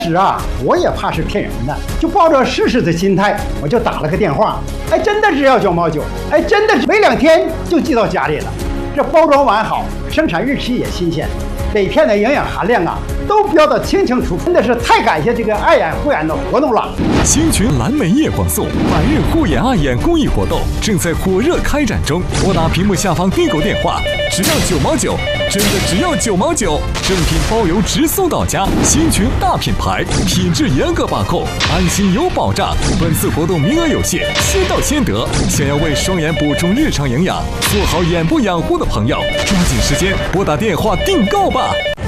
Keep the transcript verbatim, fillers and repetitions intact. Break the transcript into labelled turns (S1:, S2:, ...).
S1: 是啊，我也怕是骗人的，就抱着试试的心态，我就打了个电话。哎，真的只要九毛九，哎，真的是没两天就寄到家里了。这包装完好，生产日期也新鲜，每片的营养含量啊都标得清清楚楚，真的是太感谢这个爱眼护眼的活动了。
S2: 星群蓝莓夜光素百日护眼爱眼公益活动正在火热开展中，拨打屏幕下方订购电话，只要九毛九，真的只要九毛九，正品包邮直送到家。星群大品牌，品质严格把控，安心有保障。本次活动名额有限，先到先得。想要为双眼补充日常营养，做好眼部养护的朋友，抓紧时间拨打电话订购吧。